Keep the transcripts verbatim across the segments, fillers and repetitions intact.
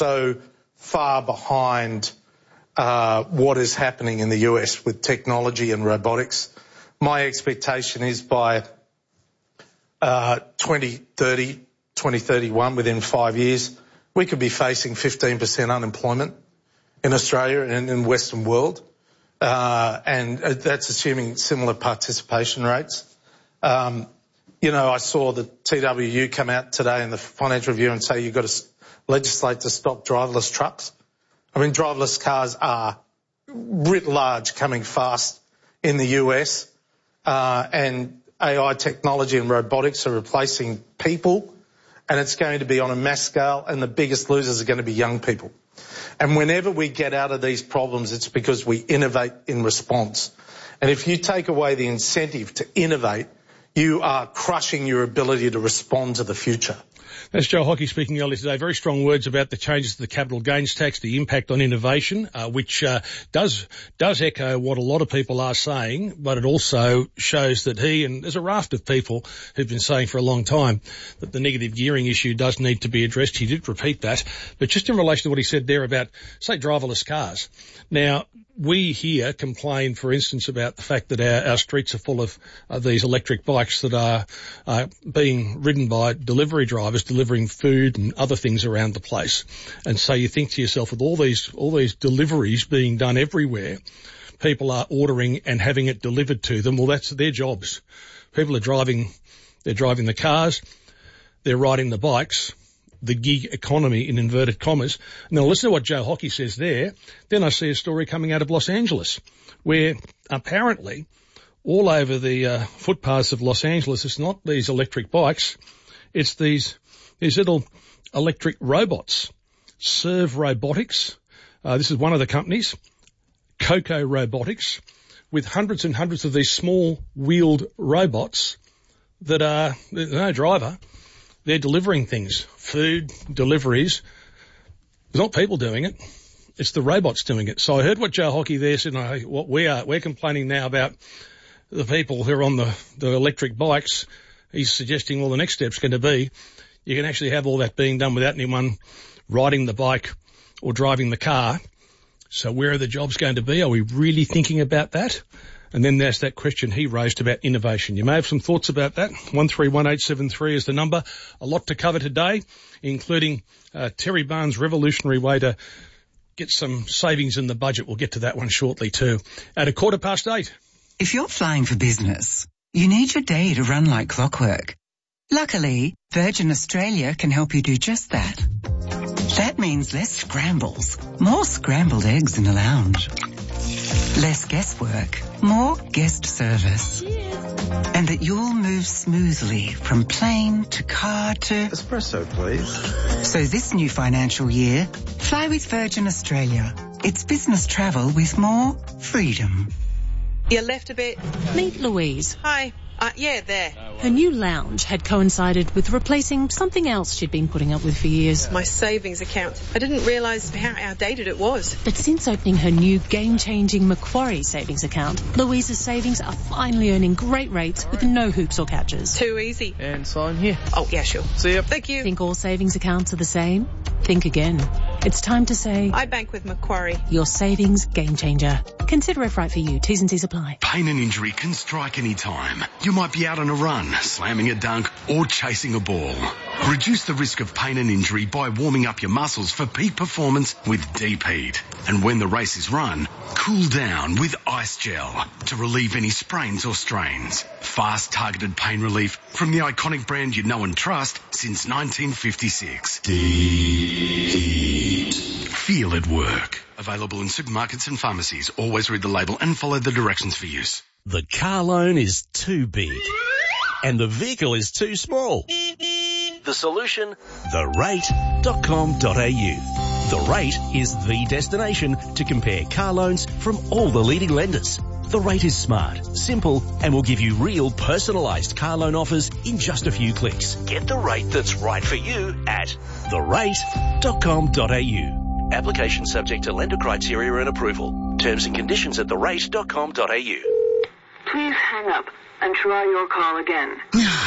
so far behind uh, what is happening in the U S with technology and robotics. My expectation is by uh, twenty thirty, twenty thirty-one, within five years, we could be facing fifteen percent unemployment in Australia and in the Western world. Uh, and that's assuming similar participation rates. Um, you know, I saw the T W U come out today in the Financial Review and say you've got to legislate to stop driverless trucks. I mean, driverless cars are writ large coming fast in the U S, uh, and A I technology and robotics are replacing people, and it's going to be on a mass scale, and the biggest losers are going to be young people. And whenever we get out of these problems, it's because we innovate in response. And if you take away the incentive to innovate, you are crushing your ability to respond to the future. That's Joe Hockey speaking earlier today. Very strong words about the changes to the capital gains tax, the impact on innovation, uh, which uh, does does echo what a lot of people are saying, but it also shows that he, and there's a raft of people who've been saying for a long time that the negative gearing issue does need to be addressed. He did repeat that. But just in relation to what he said there about, say, driverless cars. Now, we here complain, for instance, about the fact that our, our streets are full of uh, these electric bikes that are uh, being ridden by delivery drivers, delivering food and other things around the place. And so you think to yourself, with all these all these deliveries being done everywhere, people are ordering and having it delivered to them. Well, that's their jobs. People are driving, they're driving the cars, they're riding the bikes. The gig economy in inverted commas. Now listen to what Joe Hockey says there. Then I see a story coming out of Los Angeles where apparently all over the uh, footpaths of Los Angeles, it's not these electric bikes, it's these these little electric robots. Serve Robotics, uh, this is one of the companies, Coco Robotics, with hundreds and hundreds of these small wheeled robots that are, there's no driver. They're delivering things, food, deliveries. There's not people doing it. It's the robots doing it. So I heard what Joe Hockey there said, and what we are, we're complaining now about the people who are on the, the electric bikes. He's suggesting, well, the next step's going to be you can actually have all that being done without anyone riding the bike or driving the car. So where are the jobs going to be? Are we really thinking about that? And then there's that question he raised about innovation. You may have some thoughts about that. one three one eight seven three is the number. A lot to cover today, including uh, Terry Barnes' revolutionary way to get some savings in the budget. We'll get to that one shortly too. At a quarter past eight. If you're flying for business, you need your day to run like clockwork. Luckily, Virgin Australia can help you do just that. That means less scrambles, more scrambled eggs in a lounge. Less guesswork, more guest service. Cheers. And that you'll move smoothly from plane to car to... Espresso, please. So this new financial year, fly with Virgin Australia. It's business travel with more freedom. You left a bit. Meet Louise. Hi. Uh, yeah, there. Her new lounge had coincided with replacing something else she'd been putting up with for years. My savings account. I didn't realise how outdated it was. But since opening her new game-changing Macquarie savings account, Louise's savings are finally earning great rates with no hoops or catches. Too easy. And sign here. Oh, yeah, sure. See ya. Thank you. Think all savings accounts are the same? Think again. It's time to say... I bank with Macquarie. Your savings game changer. Consider if right for you. T's and C's apply. Pain and injury can strike any time. You might be out on a run, slamming a dunk, or chasing a ball. Reduce the risk of pain and injury by warming up your muscles for peak performance with Deep Heat. And when the race is run, cool down with Ice Gel to relieve any sprains or strains. Fast, targeted pain relief from the iconic brand you know and trust since nineteen fifty-six. Deep Heat. Feel it work. Available in supermarkets and pharmacies. Always read the label and follow the directions for use. The car loan is too big and the vehicle is too small. The solution? the rate dot com dot a u. The Rate is the destination to compare car loans from all the leading lenders. The Rate is smart, simple, and will give you real personalised car loan offers in just a few clicks. Get the rate that's right for you at the rate dot com dot a u. Application subject to lender criteria and approval. Terms and conditions at the rate dot com dot a u. Please hang up and try your call again. Time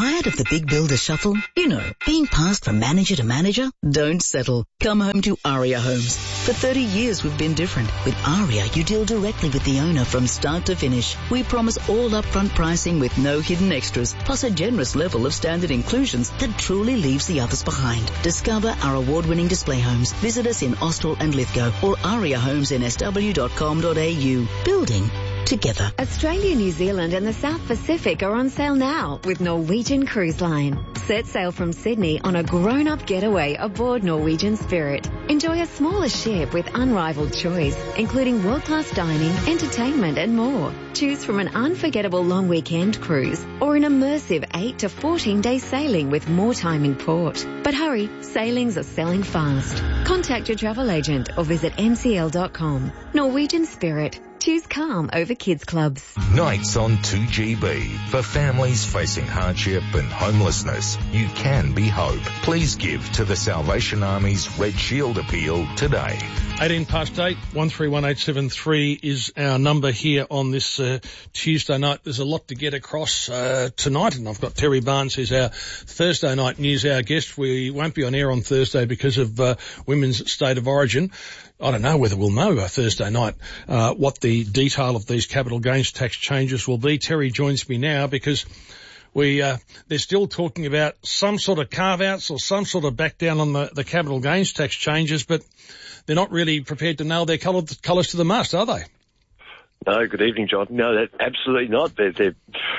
Tired of the big builder shuffle? You know, being passed from manager to manager? Don't settle. Come home to Aria Homes. For thirty years we've been different. With Aria, you deal directly with the owner from start to finish. We promise all upfront pricing with no hidden extras, plus a generous level of standard inclusions that truly leaves the others behind. Discover our award-winning display homes. Visit us in Austral and Lithgow or aria homes n s w dot com dot a u. Building together. Australia, New Zealand and the South Pacific are on sale now with Norwegian Cruise Line. Set sail from Sydney on a grown-up getaway aboard Norwegian Spirit. Enjoy a smaller ship with unrivaled choice, including world-class dining, entertainment and more. Choose from an unforgettable long weekend cruise or an immersive eight to fourteen day sailing with more time in port. But hurry, sailings are selling fast. Contact your travel agent or visit n c l dot com. Norwegian Spirit. Choose calm over kids clubs. Nights on two G B. For families facing hardship and homelessness, you can be hope. Please give to the Salvation Army's Red Shield appeal today. eighteen past eight, one three one eight seven three is our number here on this uh, Tuesday night. There's a lot to get across uh, tonight, and I've got Terry Barnes, who's our Thursday night news hour guest. We won't be on air on Thursday because of uh, Women's State of Origin. I don't know whether we'll know uh, Thursday night uh, what the detail of these capital gains tax changes will be. Terry joins me now because we uh, they're still talking about some sort of carve-outs or some sort of back down on the, the capital gains tax changes, but they're not really prepared to nail their colour, colours to the mast, are they? No, good evening, John. No, that, absolutely not. They're, they're,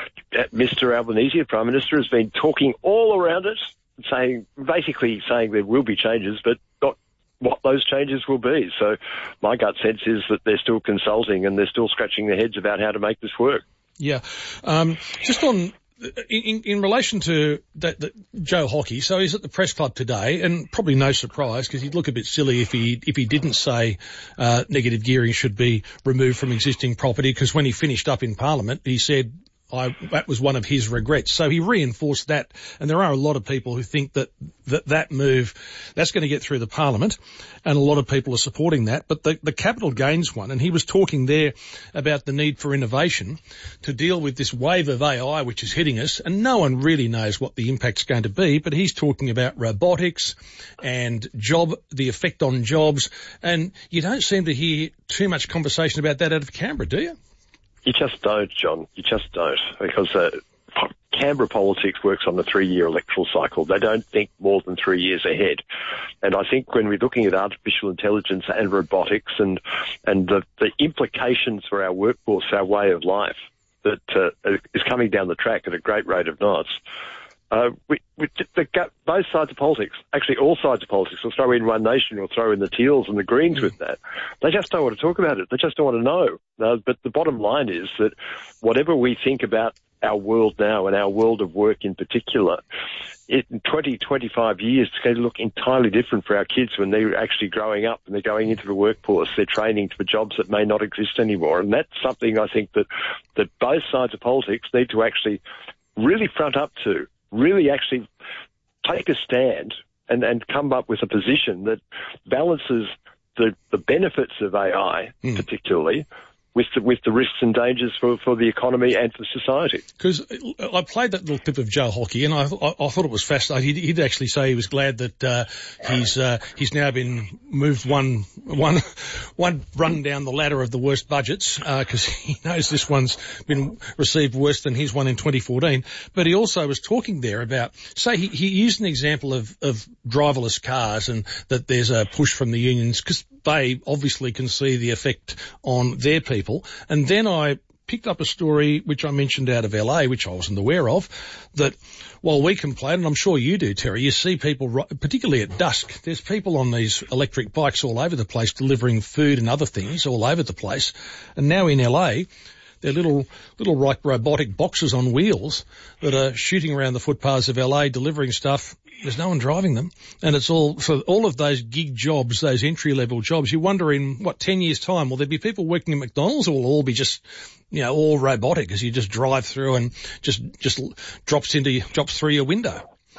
Mister Albanese, Prime Minister, has been talking all around it, saying basically saying there will be changes, but not what those changes will be. So my gut sense is that they're still consulting and they're still scratching their heads about how to make this work. Yeah. Um, just on... In, in relation to that, that Joe Hockey, so he's at the press club today, and probably no surprise because he'd look a bit silly if he if he didn't say uh, negative gearing should be removed from existing property, because when he finished up in Parliament, he said I, that was one of his regrets. So he reinforced that, and there are a lot of people who think that that, that move, that's going to get through the Parliament, and a lot of people are supporting that. But the, the capital gains one, and he was talking there about the need for innovation to deal with this wave of A I which is hitting us, and no one really knows what the impact's going to be, but he's talking about robotics and job, the effect on jobs, and you don't seem to hear too much conversation about that out of Canberra, do you? You just don't, John. You just don't, because uh, Canberra politics works on a three-year electoral cycle. They don't think more than three years ahead. And I think when we're looking at artificial intelligence and robotics and and the, the implications for our workforce, our way of life, that uh, is coming down the track at a great rate of knots, Uh, we, we, the, both sides of politics, actually all sides of politics, will throw in One Nation, will throw in the Teals and the Greens with that. They just don't want to talk about it. They just don't want to know. Uh, but the bottom line is that whatever we think about our world now and our world of work in particular, it, in twenty, twenty-five years, it's going to look entirely different for our kids when they're actually growing up and they're going into the workforce. They're training for jobs that may not exist anymore. And that's something I think that, that both sides of politics need to actually really front up to. Really actually take a stand and, and come up with a position that balances the, the benefits of A I, mm. particularly, with the, with the risks and dangers for, for the economy and for society. Because I played that little clip of Joe Hockey, and I, I, I thought it was fascinating. He'd, he'd actually say he was glad that uh, he's uh, he's now been moved one one one rung down the ladder of the worst budgets, because uh, he knows this one's been received worse than his one in twenty fourteen. But he also was talking there about, say, he, he used an example of, of driverless cars, and that there's a push from the unions because they obviously can see the effect on their people. And then I picked up a story which I mentioned out of L A, which I wasn't aware of, that while we complain, and I'm sure you do, Terry, you see people, particularly at dusk, there's people on these electric bikes all over the place delivering food and other things all over the place. And now in L A, they're little, little like robotic boxes on wheels that are shooting around the footpaths of L A delivering stuff. There's no one driving them. And it's all, for all of those gig jobs, those entry-level jobs, you wonder in, what, ten years' time, will there be people working at McDonald's, or will it all be just, you know, all robotic as you just drive through and just, just drops into, drops through your window?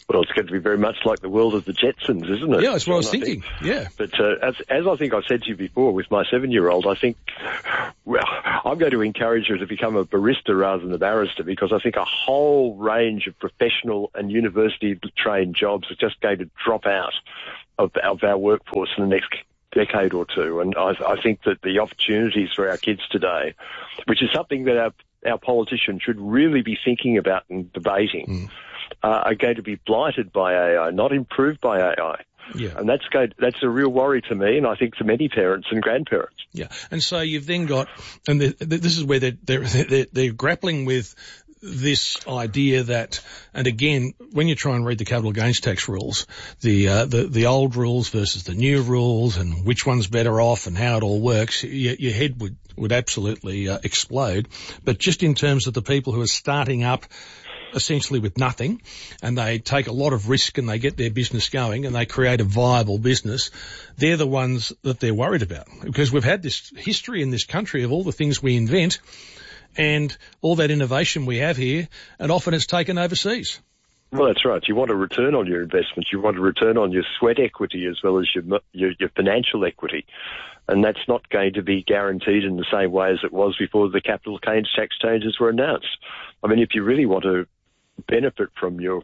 Well, it's going to be very much like the world of the Jetsons, isn't it? Yeah, that's what I was I thinking. Think. Yeah. But uh, as, as I think I said to you before with my seven-year-old, I think, well, I'm going to encourage her to become a barista rather than a barrister because I think a whole range of professional and university-trained jobs are just going to drop out of, of our workforce in the next decade or two. And I, I think that the opportunities for our kids today, which is something that our, our politicians should really be thinking about and debating, mm. Uh, are going to be blighted by A I, not improved by A I. Yeah. And that's going, that's a real worry to me, and I think to many parents and grandparents. Yeah. And so you've then got, and the, the, this is where they're, they're, they're, they're grappling with this idea that, and again, when you try and read the capital gains tax rules, the, uh, the, the old rules versus the new rules and which one's better off and how it all works, your, your head would, would absolutely uh, explode. But just in terms of the people who are starting up essentially with nothing, and they take a lot of risk and they get their business going and they create a viable business, they're the ones that they're worried about. Because we've had this history in this country of all the things we invent and all that innovation we have here, and often it's taken overseas. Well, that's right. You want a return on your investment. You want a return on your sweat equity as well as your, your, your financial equity. And that's not going to be guaranteed in the same way as it was before the capital gains tax changes were announced. I mean, if you really want to benefit from your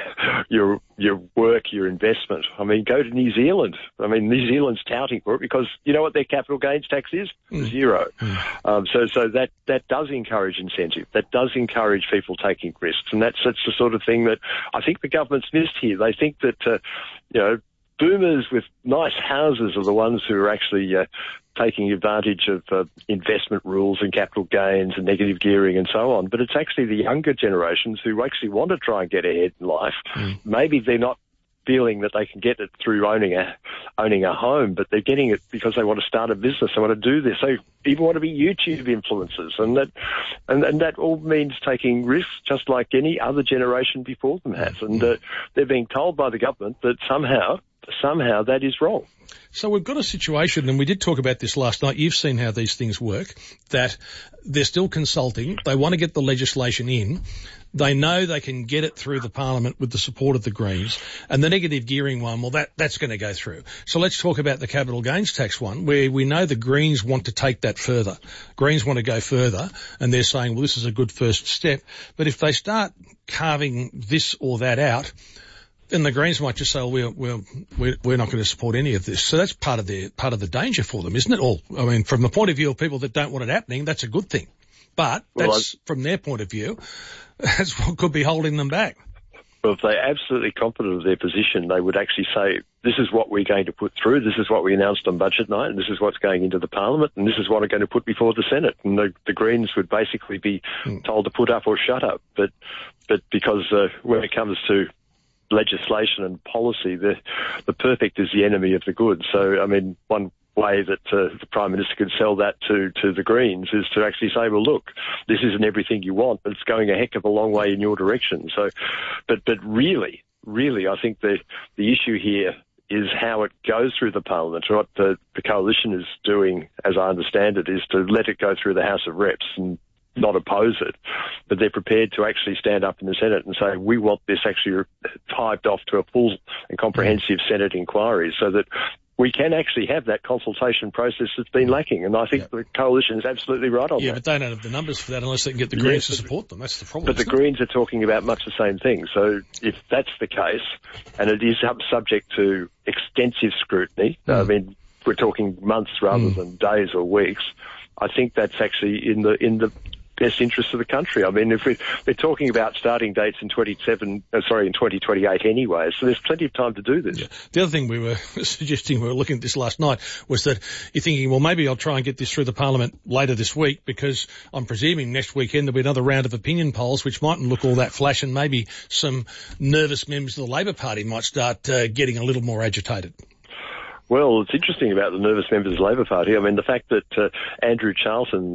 your your work, your investment. I mean, go to New Zealand. I mean, New Zealand's touting for it because you know what their capital gains tax is? Mm. Zero. Mm. Um, so so that, that does encourage incentive. That does encourage people taking risks. And that's, that's the sort of thing that I think the government's missed here. They think that, uh, you know, boomers with nice houses are the ones who are actually uh, taking advantage of uh, investment rules and capital gains and negative gearing and so on. But it's actually the younger generations who actually want to try and get ahead in life. Mm. Maybe they're not feeling that they can get it through owning a owning a home, but they're getting it because they want to start a business. They want to do this. They even want to be YouTube influencers, and that and, and that all means taking risks, just like any other generation before them has. And uh, they're being told by the government that somehow somehow that is wrong. So we've got a situation, and we did talk about this last night, you've seen how these things work, that they're still consulting, they want to get the legislation in, they know they can get it through the Parliament with the support of the Greens, and the negative gearing one, well, that, that's going to go through. So let's talk about the capital gains tax one, where we know the Greens want to take that further. Greens want to go further, and they're saying, well, this is a good first step. But if they start carving this or that out, then the Greens might just say, well, we're, we're, we're not going to support any of this. So that's part of the, part of the danger for them, isn't it? All, I mean, from the point of view of people that don't want it happening, that's a good thing. But that's, well, from their point of view, that's what could be holding them back. Well, if they're absolutely confident of their position, they would actually say, this is what we're going to put through, this is what we announced on budget night, and this is what's going into the Parliament, and this is what we're going to put before the Senate. And the, the Greens would basically be mm. told to put up or shut up. But, but because uh, when it comes to legislation and policy, the the perfect is the enemy of the good. So, I mean, one way that uh, the Prime Minister could sell that to, to the Greens is to actually say, well, look, this isn't everything you want, but it's going a heck of a long way in your direction. So, but but really, really, I think the the issue here is how it goes through the Parliament. What the, the Coalition is doing, as I understand it, is to let it go through the House of Reps and not oppose it, but they're prepared to actually stand up in the Senate and say, we want this actually typed off to a full and comprehensive Senate inquiry so that we can actually have that consultation process that's been lacking. And I think yep. the Coalition is absolutely right on yeah, that. Yeah, but they don't have the numbers for that unless they can get the Greens yes, to support them. That's the problem. But the it? Greens are talking about much the same thing. So if that's the case, and it is subject to extensive scrutiny, mm. I mean, we're talking months rather mm. than days or weeks, I think that's actually in the in the best interest of the country. I mean, if we, we're talking about starting dates in twenty-seven, uh, sorry, in twenty twenty-eight anyway, so there's plenty of time to do this. Yeah. The other thing we were suggesting, we were looking at this last night, was that you're thinking, well, maybe I'll try and get this through the Parliament later this week, because I'm presuming next weekend there'll be another round of opinion polls, which mightn't look all that flash, and maybe some nervous members of the Labor Party might start uh, getting a little more agitated. Well, it's interesting about the nervous members of the Labor Party. I mean, the fact that uh, Andrew Charlton uh,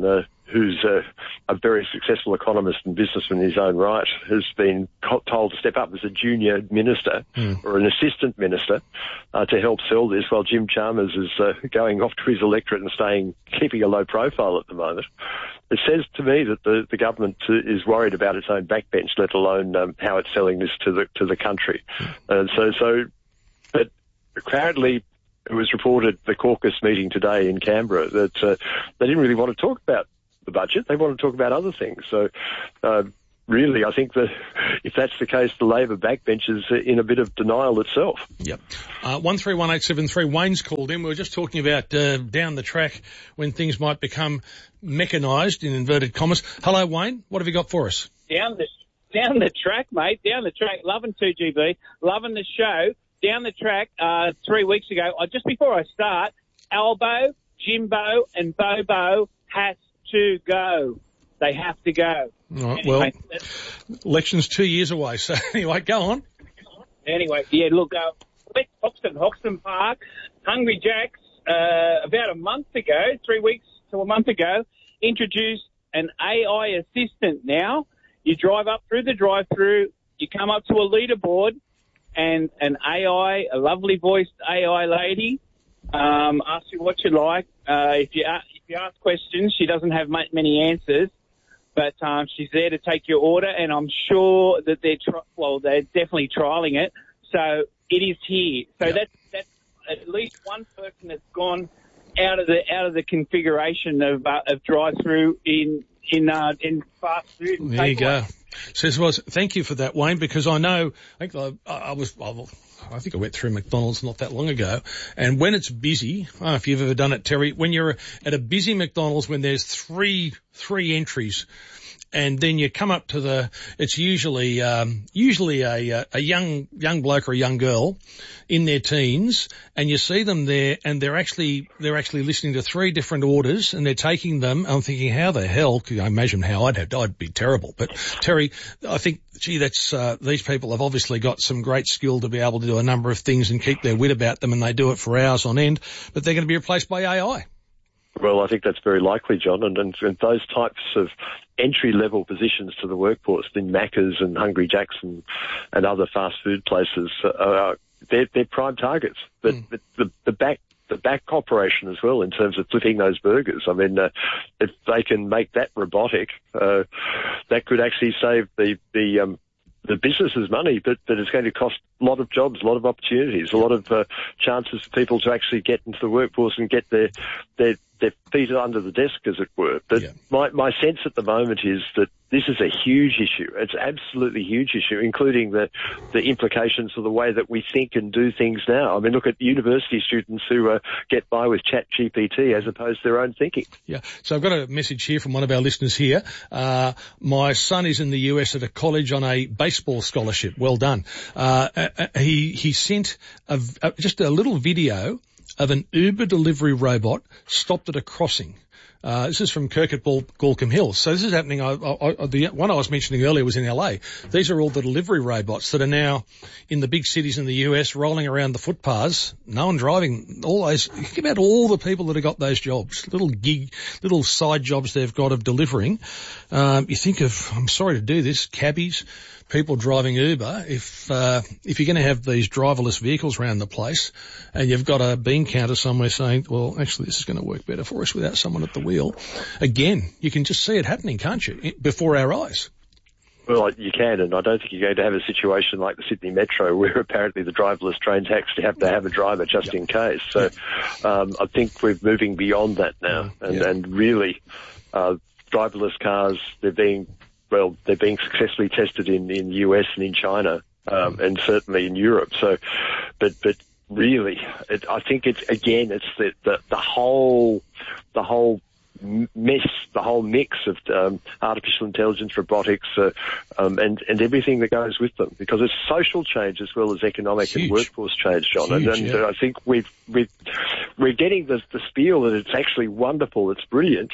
who's a, a very successful economist and businessman in his own right, has been told to step up as a junior minister mm. or an assistant minister uh, to help sell this, while Jim Chalmers is uh, going off to his electorate and staying, keeping a low profile at the moment. It says to me that the, the government is worried about its own backbench, let alone um, how it's selling this to the to the country. And uh, so, so, but apparently, it was reported the caucus meeting today in Canberra that uh, they didn't really want to talk about the budget. They want to talk about other things. So, uh, really, I think that if that's the case, the Labor backbench is in a bit of denial itself. Yep. Uh, one three one eight seven three, Wayne's called in. We were just talking about uh, down the track when things might become mechanised, in inverted commas. Hello, Wayne. What have you got for us? Down the, down the track, mate. Down the track. Loving two G B. Loving the show. Down the track uh, three weeks ago, uh, just before I start, Albo, Jimbo and Bobo has to go. They have to go. All right, anyway, well, election's two years away, so anyway, go on. Anyway, yeah, look, uh, West Hoxton, Hoxton Park, Hungry Jack's, uh, about a month ago, three weeks to a month ago, introduced an A I assistant now. You drive up through the drive-through, you come up to a leaderboard, and an A I, a lovely voiced A I lady, um, asks you what you like. Uh, if you uh, if you ask questions, she doesn't have ma- many answers, but um, she's there to take your order. And I'm sure that they're tri- well, they're definitely trialing it. So it is here. So yep. that's that's at least one person that's gone out of the out of the configuration of uh, of drive-through in in uh, in fast food. And there you go. Says, well, thank you for that, Wayne, because I know, I think I, I was, I think I went through McDonald's not that long ago, and when it's busy, I don't know if you've ever done it, Terry, when you're at a busy McDonald's, when there's three, three entries, and then you come up to the, it's usually, um, usually a, a young, young bloke or a young girl in their teens, and you see them there, and they're actually, they're actually listening to three different orders, and they're taking them. I'm thinking, how the hell could I imagine how I'd have, I'd be terrible. But Terry, I think, gee, that's, uh, these people have obviously got some great skill to be able to do a number of things and keep their wit about them, and they do it for hours on end, but they're going to be replaced by A I. Well, I think that's very likely, John, and, and, and those types of entry-level positions to the workforce in Macca's and Hungry Jack's and, and other fast food places, uh, they're, they're prime targets. But, mm. but the, the back the back operation as well in terms of flipping those burgers. I mean, uh, if they can make that robotic, uh, that could actually save the the um, the business's money, but, but it's going to cost a lot of jobs, a lot of opportunities, a lot of uh, chances for people to actually get into the workforce and get their their their feet under the desk, as it were. But yeah. my, my sense at the moment is that this is a huge issue. It's absolutely huge issue, including the, the implications of the way that we think and do things now. I mean, look at university students who uh, get by with Chat G P T as opposed to their own thinking. Yeah. So I've got a message here from one of our listeners here. Uh, my son is in the U S at a college on a baseball scholarship. Well done. Uh, uh, he, he sent a, a, just a little video of an Uber delivery robot stopped at a crossing. Uh, this is from Kirk at Galcombe Hill. So this is happening. I, I, I, the one I was mentioning earlier was in L A. These are all the delivery robots that are now in the big cities in the U S rolling around the footpaths. No one driving. All those, think about all the people that have got those jobs, little gig, little side jobs they've got of delivering. Um, you think of, I'm sorry to do this, cabbies, people driving Uber. If, uh, if you're going to have these driverless vehicles around the place and you've got a bean counter somewhere saying, well, actually this is going to work better for us without someone at the wheel. Again, you can just see it happening, can't you, before our eyes? Well, you can, and I don't think you're going to have a situation like the Sydney Metro where apparently the driverless trains actually have to have a driver just yep. in case. So yep. um, I think we're moving beyond that now, and, yep. and really uh, driverless cars, they're being, well, they're being successfully tested in, in the U S and in China, um, mm. and certainly in Europe. So, but, but really, it, I think it's, again, it's the, the, the whole, the whole mess, the whole mix of um, artificial intelligence, robotics, uh, um, and, and everything that goes with them, because it's social change as well as economic Huge. and workforce change, John. Huge, and and yeah. I think we've, we've, we're getting the, the spiel that it's actually wonderful, it's brilliant,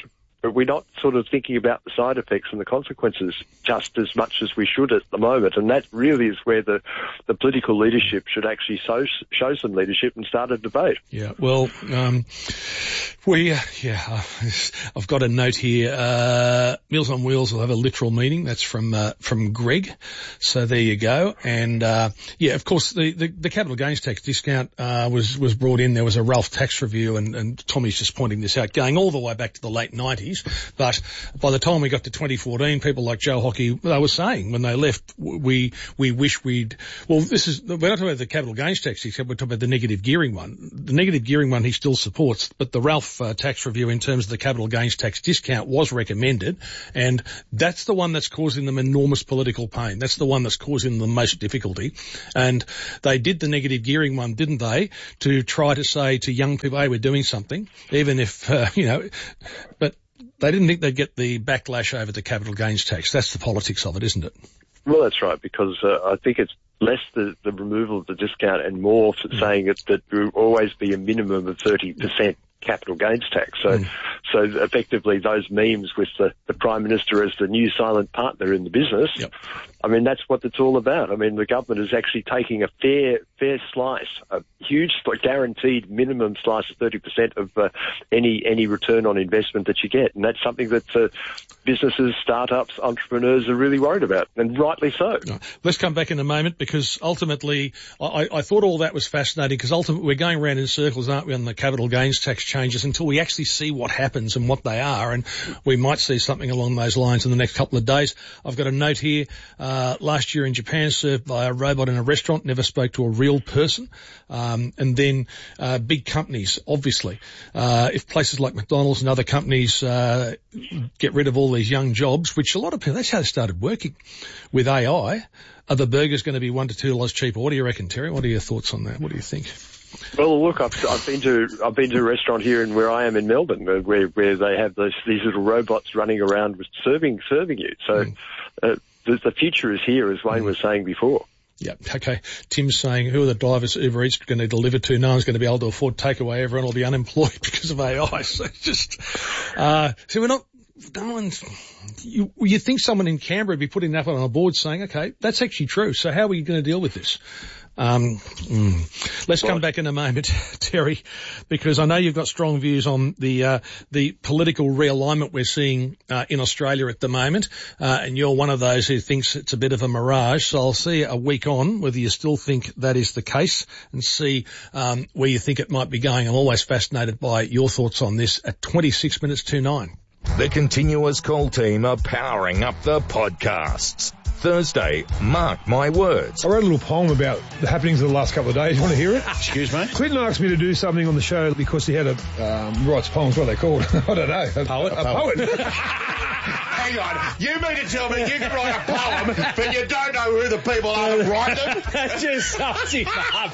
but we're not sort of thinking about the side effects and the consequences just as much as we should at the moment. And that really is where the, the political leadership should actually show, show some leadership and start a debate. Yeah, well, um, we, uh, yeah, I've got a note here. Uh, Meals on Wheels will have a literal meaning. That's from, uh, from Greg. So there you go. And, uh, yeah, of course, the, the, the capital gains tax discount, uh, was, was brought in. There was a Ralph tax review, and, and Tommy's just pointing this out, going all the way back to the late nineties. But by the time we got to twenty fourteen, people like Joe Hockey, they were saying when they left, we, we wish we'd, well, this is, we're not talking about the capital gains tax, except we're talking about the negative gearing one. The negative gearing one he still supports, but the Ralph uh, tax review in terms of the capital gains tax discount was recommended, and that's the one that's causing them enormous political pain. That's the one that's causing them most difficulty. And they did the negative gearing one, didn't they, to try to say to young people, hey, we're doing something, even if, uh, you know, but they didn't think they'd get the backlash over the capital gains tax. That's the politics of it, isn't it? Well, that's right, because uh, I think it's less the, the removal of the discount and more for mm. saying it, that there will always be a minimum of thirty percent capital gains tax. So, mm. so effectively those memes with the, the Prime Minister as the new silent partner in the business, yep. I mean, that's what it's all about. I mean, the government is actually taking a fair, fair slice, a huge guaranteed minimum slice of thirty percent of uh, any, any return on investment that you get. And that's something that uh, businesses, startups, entrepreneurs are really worried about, and rightly so. No. Let's come back in a moment, because ultimately I, I thought all that was fascinating, because ultimately we're going around in circles, aren't we, on the capital gains tax changes until we actually see what happens and what they are, and we might see something along those lines in the next couple of days. I've got a note here. Uh, last year in Japan, served by a robot in a restaurant, never spoke to a real person. Um, and then uh, big companies, obviously. Uh, if places like McDonald's and other companies uh, get rid of all these young jobs, which a lot of people, that's how they started working with A I, are the burgers going to be one to two dollars cheaper? What do you reckon, Terry? What are your thoughts on that? What do you think? Well, look, I've, I've been to I've been to a restaurant here in where I am in Melbourne, where where they have those these little robots running around with serving serving you. So mm. uh, the, the future is here, as Wayne mm. was saying before. Yeah. Okay. Tim's saying, who are the drivers Uber Eats going to deliver to? No one's going to be able to afford takeaway. Everyone will be unemployed because of A I. So just, uh, so we're not, no one's, you, you think someone in Canberra would be putting that on a board saying, okay, that's actually true. So how are we going to deal with this? Um, mm. Let's come back in a moment, Terry, because I know you've got strong views on the uh, the political realignment we're seeing uh, in Australia at the moment, uh, and you're one of those who thinks it's a bit of a mirage. So I'll see a week on whether you still think that is the case, and see um, where you think it might be going. I'm always fascinated by your thoughts on this at twenty-six minutes to nine. The Continuous Call team are powering up the podcasts. Thursday, mark my words. I wrote a little poem about the happenings of the last couple of days. You want to hear it? Excuse me? Clinton asked me to do something on the show because he had a, um, writes poems, what are they called? I don't know. A poet? A, a poet. poet. Hang on. You mean to tell me you can write a poem, but you don't know who the people are that write them? That just sums it up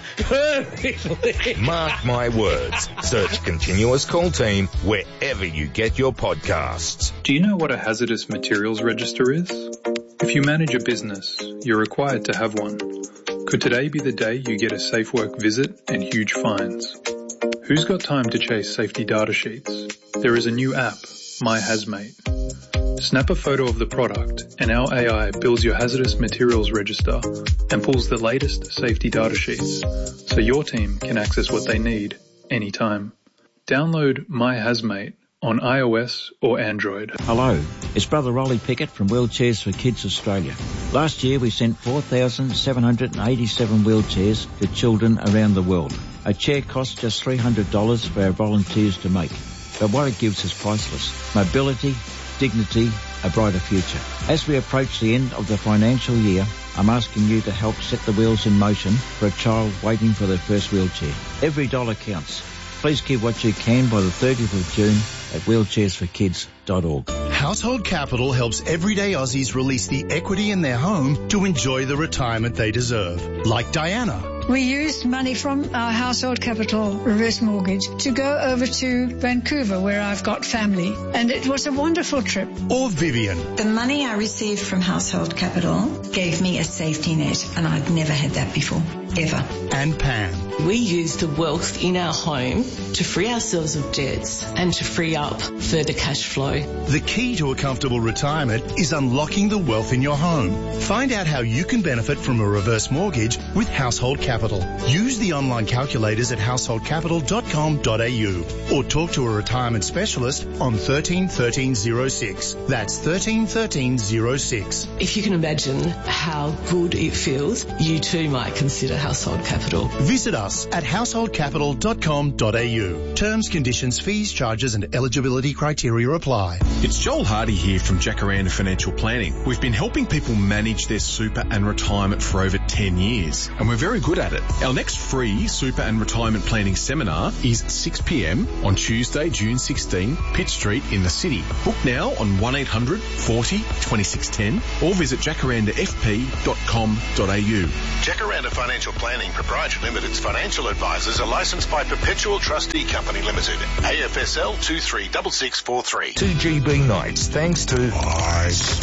perfectly. Mark my words. Search Continuous Call Team wherever you get your podcasts. Do you know what a hazardous materials register is? If you manage a business, you're required to have one. Could today be the day you get a Safe Work visit and huge fines? Who's got time to chase safety data sheets? There is a new app, My Hazmate. Snap a photo of the product and our A I builds your hazardous materials register and pulls the latest safety data sheets so your team can access what they need anytime. Download My Hazmate on iOS or Android. Hello, it's Brother Rolly Pickett from Wheelchairs for Kids Australia. Last year we sent four thousand seven hundred eighty-seven wheelchairs to children around the world. A chair costs just three hundred dollars for our volunteers to make, but what it gives is priceless. Mobility, dignity, a brighter future. As we approach the end of the financial year, I'm asking you to help set the wheels in motion for a child waiting for their first wheelchair. Every dollar counts. Please give what you can by the thirtieth of June at wheelchairs for kids dot org. Household Capital helps everyday Aussies release the equity in their home to enjoy the retirement they deserve. Like Diana. We used money from our Household Capital reverse mortgage to go over to Vancouver, where I've got family, and it was a wonderful trip. Or Vivian. The money I received from Household Capital gave me a safety net, and I'd never had that before, ever. And Pam. We use the wealth in our home to free ourselves of debts and to free up further cash flow. The key to a comfortable retirement is unlocking the wealth in your home. Find out how you can benefit from a reverse mortgage with Household Capital. Use the online calculators at household capital dot com dot a u or talk to a retirement specialist on thirteen thirteen oh six. That's thirteen thirteen oh six. If you can imagine how good it feels, you too might consider Household Capital. Visit us at household capital dot com dot a u. Terms, conditions, fees, charges and eligibility criteria apply. It's Joel Hardy here from Jacaranda Financial Planning. We've been helping people manage their super and retirement for over ten years, and we're very good at it. Our next free super and retirement planning seminar is six p m on Tuesday, June sixteenth, Pitt Street in the city. Book now on one eight hundred forty twenty-six ten or visit jacaranda f p dot com dot a u. Jacaranda Financial Planning Proprietary Limited's financial advisors are licensed by Perpetual Trustee Company Limited, A F S L two three six six four three. two G B nights thanks to Ice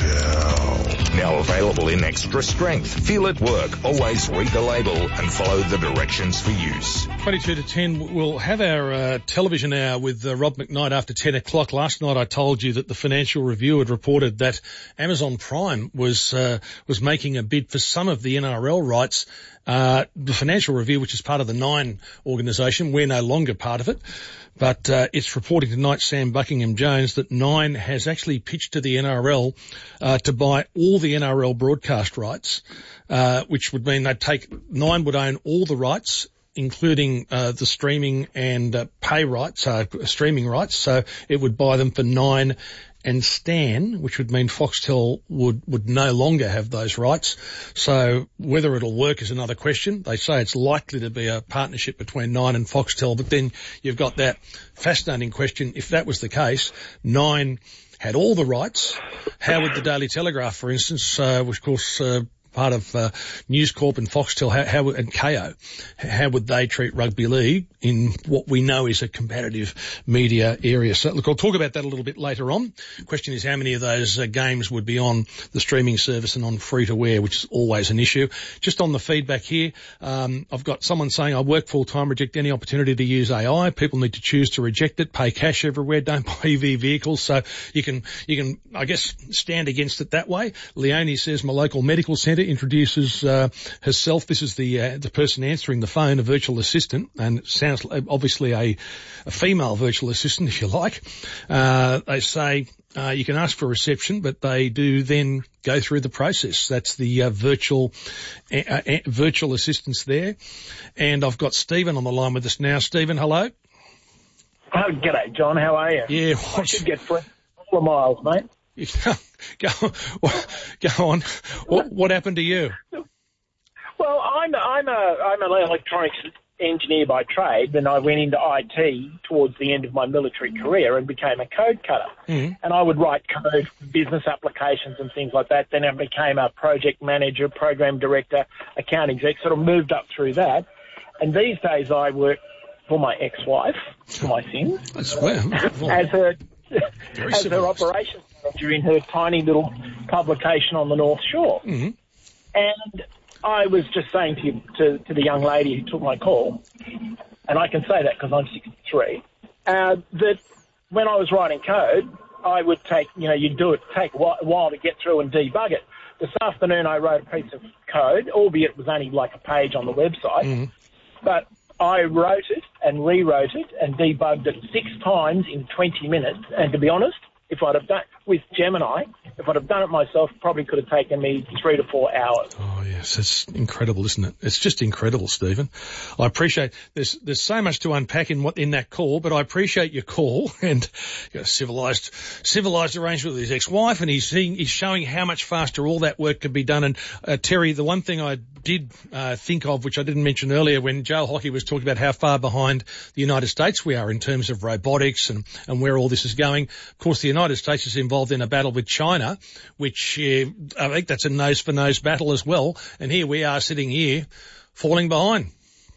Gel. Now available in extra strength. Feel it work. Always read the label and follow the directions for use. twenty-two to ten, we'll have our uh, television hour with uh, Rob McKnight after ten o'clock. Last night I told you that the Financial Review had reported that Amazon Prime was uh, was making a bid for some of the N R L rights. Uh, the Financial Review, which is part of the Nine organisation, we're no longer part of it, but uh, it's reporting tonight, Sam Buckingham-Jones, that Nine has actually pitched to the N R L uh, to buy all the N R L broadcast rights, uh, which would mean they'd take, Nine would own all the rights, including uh, the streaming and uh, pay rights, uh, streaming rights, so it would buy them for Nine and Stan, which would mean Foxtel would, would no longer have those rights. So whether it'll work is another question. They say it's likely to be a partnership between Nine and Foxtel, but then you've got that fascinating question. If that was the case, Nine had all the rights. How would the Daily Telegraph, for instance, uh, which of course, uh, part of uh, News Corp and Foxtel, how, how would, and K O, how would they treat rugby league in what we know is a competitive media area? So look, I'll talk about that a little bit later on. Question is how many of those uh, games would be on the streaming service and on free-to-air, which is always an issue. Just on the feedback here, um, I've got someone saying I work full-time, reject any opportunity to use A I. People need to choose to reject it, pay cash everywhere, don't buy E V vehicles. So you can, you can, I guess, stand against it that way. Leonie says my local medical centre introduces uh, herself. This is the uh, the person answering the phone, a virtual assistant, and it sounds obviously a, a female virtual assistant, if you like. Uh, they say uh, you can ask for reception, but they do then go through the process. That's the uh, virtual uh, uh, virtual assistants there. And I've got Stephen on the line with us now. Stephen, hello. Oh, g'day, John. How are you? Yeah, I should get four miles, mate. go, go on. What, what happened to you? Well, I'm I'm a I'm an electronics engineer by trade. Then I went into I T towards the end of my military career and became a code cutter. Mm. And I would write code for business applications and things like that. Then I became a project manager, program director, account exec. Sort of moved up through that. And these days I work for my ex-wife, for my sins, That's well, as her Very as her civilised. operations manager in her tiny little publication on the North Shore. Mm-hmm. And I was just saying to, you, to to the young lady who took my call, and I can say that because I'm sixty-three, uh, that when I was writing code, I would take, you know, you'd do it, take a whi- while to get through and debug it. This afternoon I wrote a piece of code, albeit it was only like a page on the website, Mm-hmm. but I wrote it and rewrote it and debugged it six times in twenty minutes. And to be honest, if I'd have done with Gemini, if I'd have done it myself, probably could have taken me three to four hours. Oh yes, it's incredible, isn't it? It's just incredible, Stephen. I appreciate there's there's so much to unpack in what in that call, but I appreciate your call and you know, civilized civilized arrangement with his ex-wife, and he's seeing, he's showing how much faster all that work could be done. And uh, Terry, the one thing I did uh, think of, which I didn't mention earlier, when Joe Hockey was talking about how far behind the United States we are in terms of robotics and and where all this is going. Of course, the United States is involved in a battle with China, which uh, I think that's a nose-for-nose battle as well. And here we are sitting here falling behind.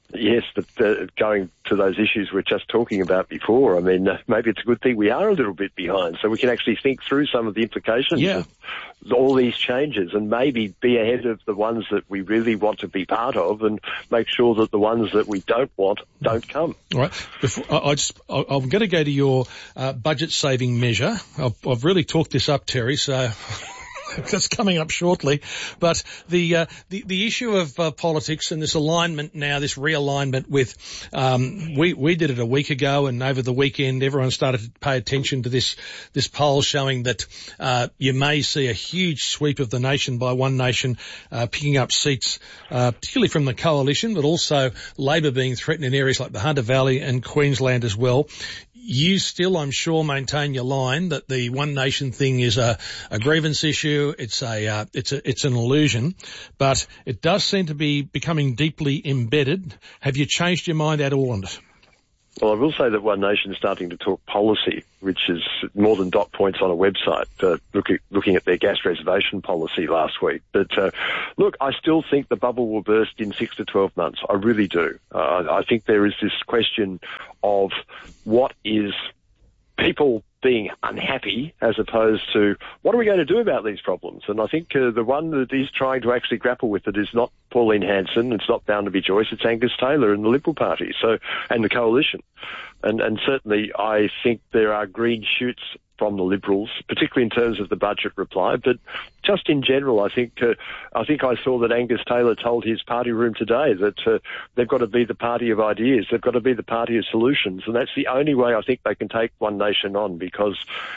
Yes, but uh, going to those issues we were just talking about before, I mean, uh, maybe it's a good thing we are a little bit behind so we can actually think through some of the implications yeah. of all these changes and maybe be ahead of the ones that we really want to be part of and make sure that the ones that we don't want don't come. All right. Before, I, I just, I, I'm going to go to your uh, budget-saving measure. I've, I've really talked this up, Terry, so... That's coming up shortly, but the uh, the the issue of uh, politics and this alignment now, this realignment with um, we we did it a week ago, and over the weekend everyone started to pay attention to this this poll showing that uh, you may see a huge sweep of the nation by One Nation uh, picking up seats, uh, particularly from the coalition, but also Labor being threatened in areas like the Hunter Valley and Queensland as well. You still, I'm sure, maintain your line that the One Nation thing is a, a grievance issue. It's a, uh, it's a, it's an illusion, but it does seem to be becoming deeply embedded. Have you changed your mind at all on it? Well, I will say that One Nation is starting to talk policy, which is more than dot points on a website, uh, look at, looking at their gas reservation policy last week. But, uh, look, I still think the bubble will burst in six to twelve months. I really do. Uh, I think there is this question of what is people being unhappy as opposed to what are we going to do about these problems? And I think uh, the one that is trying to actually grapple with it is not Pauline Hanson, it's not bound to be Joyce, it's Angus Taylor and the Liberal Party, so and the coalition. And, and certainly I think there are green shoots from the Liberals, particularly in terms of the budget reply, but just in general, I think uh, I think I saw that Angus Taylor told his party room today that uh, they've got to be the party of ideas, they've got to be the party of solutions, and that's the only way I think they can take One Nation on, because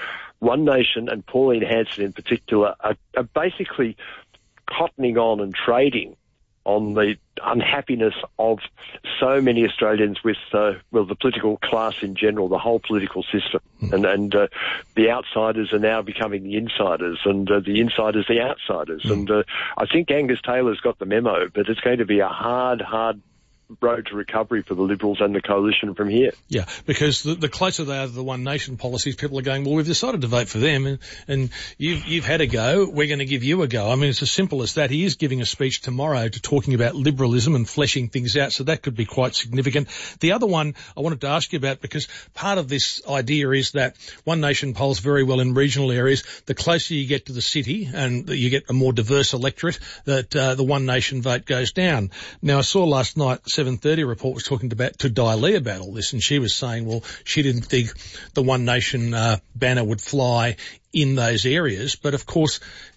One Nation and Pauline Hanson in particular are, are basically cottoning on and trading on the unhappiness of so many Australians with, uh, well, the political class in general, the whole political system. Mm. And, and uh, the outsiders are now becoming the insiders, and uh, the insiders the outsiders. Mm. And uh, I think Angus Taylor's got the memo, but it's going to be a hard, hard road to recovery for the Liberals and the coalition from here. Yeah, because the, the closer they are to the One Nation policies, people are going, well, we've decided to vote for them, and, and you've, you've had a go, we're going to give you a go. I mean, it's as simple as that. He is giving a speech tomorrow to talking about liberalism and fleshing things out, so that could be quite significant. The other one I wanted to ask you about, because part of this idea is that One Nation polls very well in regional areas. The closer you get to the city and you get a more diverse electorate, that uh, the One Nation vote goes down. Now, I saw last night seven thirty report was talking about to Daly about all this, and she was saying, well, she didn't think the One Nation uh, banner would fly in those areas. But of course,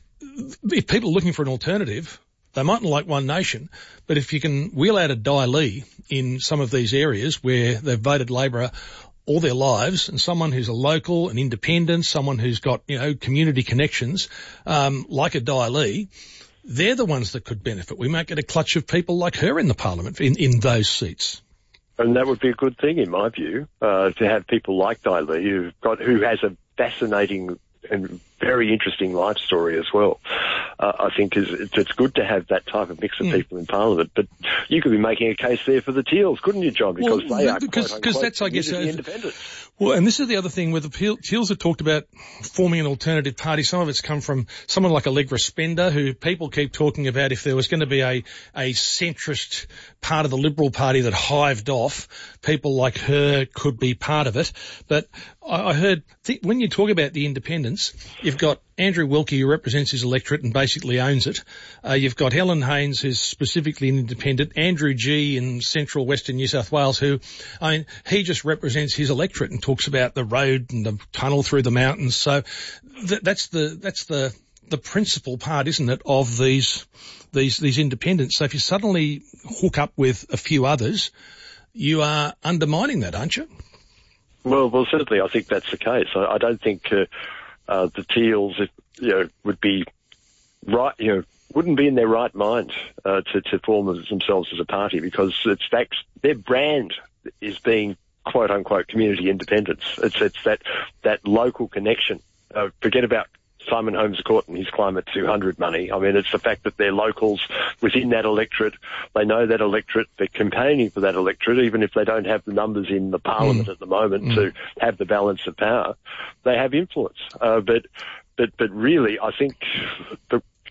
if people are looking for an alternative, they mightn't like One Nation, but if you can wheel out a Daly in some of these areas where they've voted Labor all their lives, and someone who's a local, an independent, someone who's got, you know, community connections, um, like a Daly, they're the ones that could benefit. We might get a clutch of people like her in the parliament in, in those seats. And that would be a good thing, in my view, uh, to have people like Daly who've got, who has a fascinating and very interesting life story as well. Uh, I think is, it's, it's good to have that type of mix of mm. people in Parliament. But you could be making a case there for the Teals, couldn't you, John? Because well, they are because, quote, because that's, I guess, uh, independent. Well, and this is the other thing where the Teals have talked about forming an alternative party. Some of it's come from someone like Allegra Spender, who people keep talking about if there was going to be a, a centrist part of the Liberal Party that hived off, people like her could be part of it. But I, I heard, th- when you talk about the independents, you've got Andrew Wilkie, who represents his electorate and basically owns it. Uh, you've got Helen Haynes, who's specifically an independent. Andrew G in central western New South Wales, who, I mean, he just represents his electorate and talks about the road and the tunnel through the mountains. So th- that's the, that's the, the principal part, isn't it, of these, these, these independents. So if you suddenly hook up with a few others, you are undermining that, aren't you? Well, well, certainly I think that's the case. I, I don't think, uh, Uh, the Teals, you know, would be right, you know, wouldn't be in their right mind uh, to, to form themselves as a party, because it's that, their brand is being quote unquote community independence. It's it's that that local connection. Uh, forget about Simon Holmes Court and his Climate two hundred money. I mean, it's the fact that they're locals within that electorate. They know that electorate. They're campaigning for that electorate, even if they don't have the numbers in the parliament mm. at the moment mm. to have the balance of power. They have influence. Uh, but, but, but really, I think the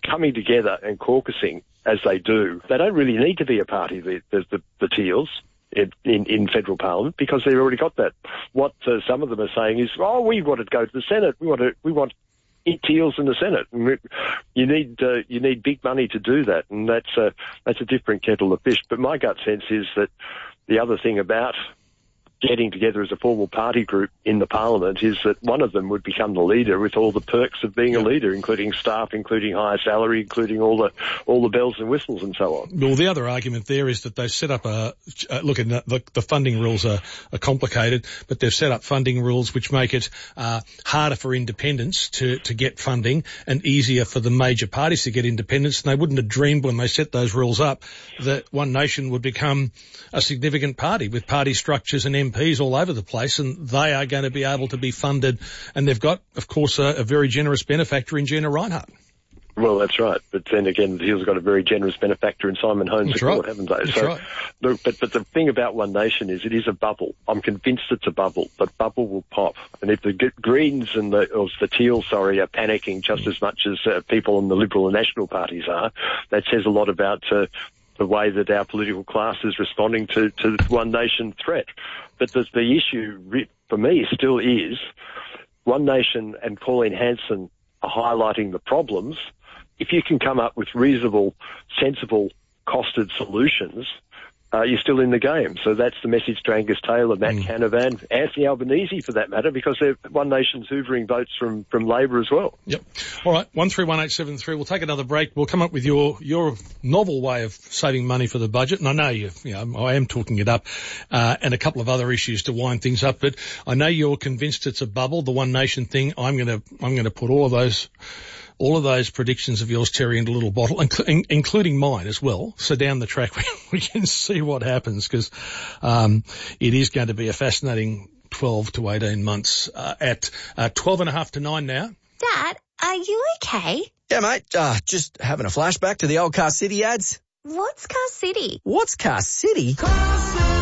coming together and caucusing as they do, they don't really need to be a party, the, the, the, the Teals. In, in federal parliament, because they've already got that. What uh, some of them are saying is, oh, we want to go to the Senate. We want to, we want Teals in the Senate. And we, you need uh, you need big money to do that, and that's a that's a different kettle of fish. But my gut sense is that the other thing about getting together as a formal party group in the parliament is that one of them would become the leader with all the perks of being a leader, including staff, including higher salary, including all the all the bells and whistles and so on. Well, the other argument there is that they've set up a uh, look at the, the funding rules are, are complicated, but they've set up funding rules which make it uh, harder for independents to to get funding and easier for the major parties to get independence. And they wouldn't have dreamed when they set those rules up that One Nation would become a significant party with party structures and M Ps all over the place, and they are going to be able to be funded. And they've got, of course, a, a very generous benefactor in Gina Rinehart. Well, that's right. But then again, the Teals have got a very generous benefactor in Simon Holmes That's Court, right. haven't they? That's so, right. Look, but, but the thing about One Nation is it is a bubble. I'm convinced it's a bubble. The bubble will pop. And if the G- Greens and the, or the Teals, sorry, are panicking just as much as uh, people in the Liberal and National parties are, that says a lot about uh, the way that our political class is responding to, to the One Nation threat. But the, the issue for me still is One Nation and Pauline Hanson are highlighting the problems. If you can come up with reasonable, sensible, costed solutions, uh, you're still in the game. So that's the message to Angus Taylor, Matt mm. Canavan, Anthony Albanese for that matter, because they're One Nation's hoovering votes from, from Labor as well. Yep. All right, one three one eight seven three. We'll take another break. We'll come up with your your novel way of saving money for the budget. And I know you, you know, I am talking it up, uh, and a couple of other issues to wind things up. But I know you're convinced it's a bubble, the One Nation thing. I'm going to I'm going to put all of those. All of those predictions of yours, Terry, into a little bottle, inc- including mine as well. So down the track, we, we can see what happens, because um, it is going to be a fascinating twelve to eighteen months uh, at uh, twelve and a half to nine now. Dad, are you okay? Yeah, mate. Uh, just having a flashback to the old Car City ads. What's Car City? What's Car City? Car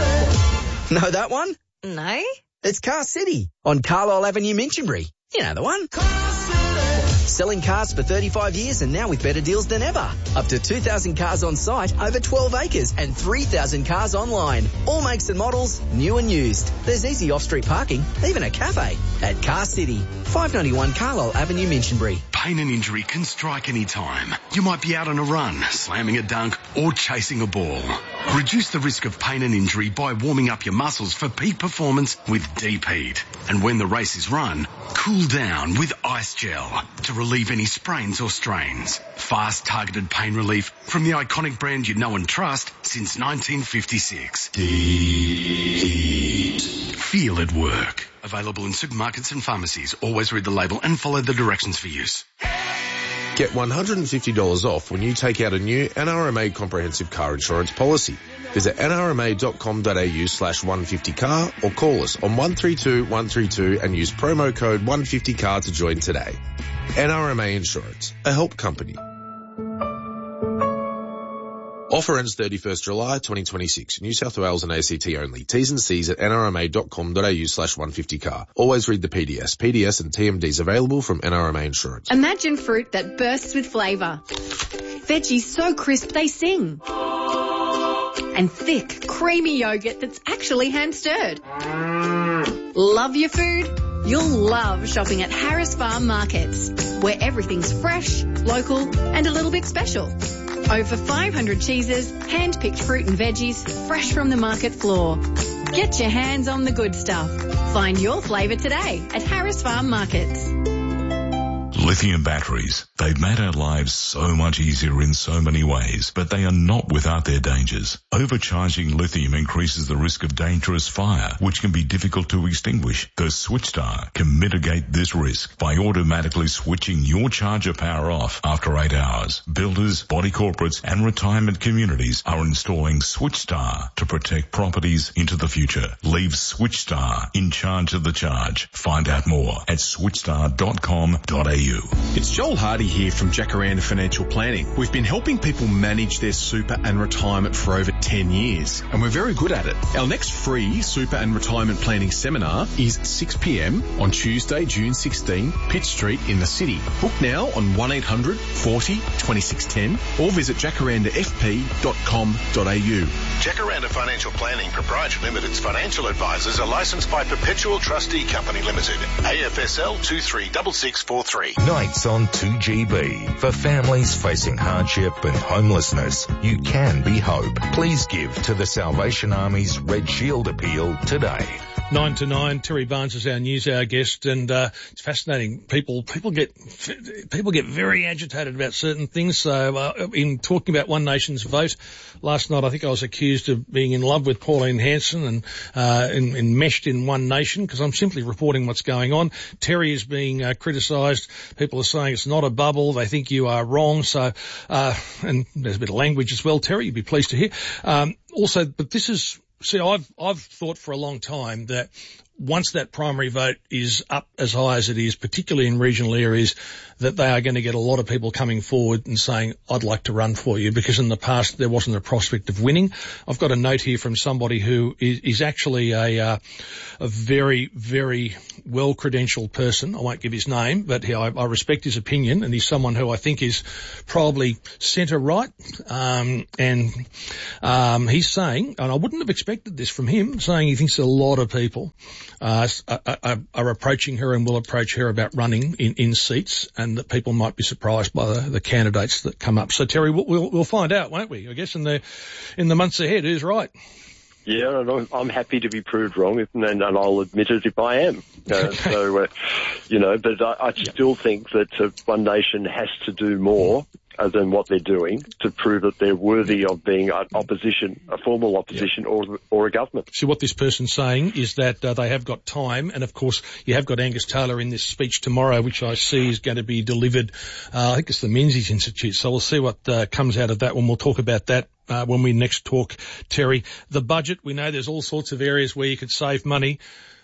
City. Know that one? No. It's Car City on Carlisle Avenue, Minchinbury. You know the one. Car City. Selling cars for thirty-five years and now with better deals than ever. Up to two thousand cars on site, over twelve acres and three thousand cars online. All makes and models, new and used. There's easy off-street parking, even a cafe at Car City. five ninety-one Carlisle Avenue, Minchinbury. Pain and injury can strike any time. You might be out on a run, slamming a dunk or chasing a ball. Reduce the risk of pain and injury by warming up your muscles for peak performance with Deep Heat. And when the race is run, cool down with Ice Gel to relieve any sprains or strains. Fast, targeted pain relief from the iconic brand you know and trust since nineteen fifty-six. Deep Heat. Feel it work. Available in supermarkets and pharmacies. Always read the label and follow the directions for use. Get one hundred fifty dollars off when you take out a new N R M A comprehensive car insurance policy. Visit nrma.com.au slash 150car or call us on one three two one three two and use promo code one fifty car to join today. N R M A Insurance, a help company. Offer ends thirty-first July twenty twenty-six. New South Wales and A C T only. T's and C's at nrma.com.au slash 150car. Always read the P D S. P D S and T M Ds available from N R M A Insurance. Imagine fruit that bursts with flavour. Veggies so crisp they sing. And thick, creamy yogurt that's actually hand-stirred. Love your food? You'll love shopping at Harris Farm Markets, where everything's fresh, local and a little bit special. Over five hundred cheeses, hand-picked fruit and veggies, fresh from the market floor. Get your hands on the good stuff. Find your flavour today at Harris Farm Markets. Lithium batteries. They've made our lives so much easier in so many ways, but they are not without their dangers. Overcharging lithium increases the risk of dangerous fire, which can be difficult to extinguish. The SwitchStar can mitigate this risk by automatically switching your charger power off after eight hours. Builders, body corporates and retirement communities are installing SwitchStar to protect properties into the future. Leave SwitchStar in charge of the charge. Find out more at switchstar dot com dot a u. you. It's Joel Hardy here from Jacaranda Financial Planning. We've been helping people manage their super and retirement for over ten years, and we're very good at it. Our next free super and retirement planning seminar is six p.m. on Tuesday, June sixteenth, Pitt Street in the city. Book now on one eight hundred forty twenty-six ten or visit jacaranda f p dot com dot a u. Jacaranda Financial Planning Proprietary Limited's financial advisors are licensed by Perpetual Trustee Company Limited, A F S L two three six six four three. Nights on two G B. For families facing hardship and homelessness, you can be hope. Please give to the Salvation Army's Red Shield Appeal today. Nine to nine. Terry Barnes is our news hour guest, and uh, it's fascinating. People, people get, people get very agitated about certain things. So, uh, in talking about One Nation's vote last night, I think I was accused of being in love with Pauline Hanson and uh, and, and meshed in One Nation because I'm simply reporting what's going on. Terry is being uh, criticised. People are saying it's not a bubble. They think you are wrong. So, uh, and there's a bit of language as well, Terry. You'd be pleased to hear. Um, also, but this is. See, I've, I've thought for a long time that once that primary vote is up as high as it is, particularly in regional areas, that they are going to get a lot of people coming forward and saying, I'd like to run for you, because in the past there wasn't a prospect of winning. I've got a note here from somebody who is, is actually a, uh, a very, very well-credentialed person. I won't give his name, but he, I, I respect his opinion, and he's someone who I think is probably centre-right. Um, and um, he's saying, and I wouldn't have expected this from him, saying he thinks a lot of people uh, are, are approaching her and will approach her about running in, in seats, and that people might be surprised by the, the candidates that come up. So, Terry, we'll, we'll find out, won't we? I guess in the in the months ahead, who's right? Yeah, and I'm happy to be proved wrong, and, and I'll admit it if I am. Uh, so, uh, you know, but I, I still think that uh, One Nation has to do more uh, than what they're doing to prove that they're worthy of being an opposition, a formal opposition, or or a government. See, what this person's saying is that uh, they have got time, and of course you have got Angus Taylor in this speech tomorrow, which I see is going to be delivered. Uh, I think it's the Menzies Institute, so we'll see what uh, comes out of that when we'll talk about that. Uh, when we next talk, Terry. The budget, we know there's all sorts of areas where you could save money.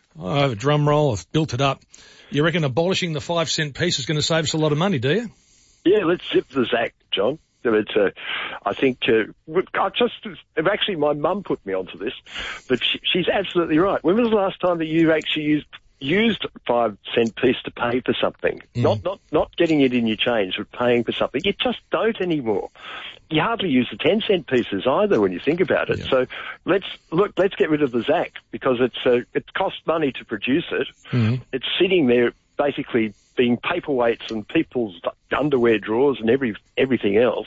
I have a drum roll, I've built it up. You reckon abolishing the five cent piece is going to save us a lot of money, do you? Yeah, let's zip the Zach, John. It's, uh, I think, uh, I just, actually my mum put me onto this, but she, she's absolutely right. When was the last time that you actually used used a five cent piece to pay for something? Mm. Not, not, not getting it in your change, but paying for something. You just don't anymore. You hardly use the ten cent pieces either when you think about it. Yeah. So let's look, let's get rid of the Zach, because it's, uh, it costs money to produce it. Mm. It's sitting there basically being paperweights and people's underwear drawers and every, everything else.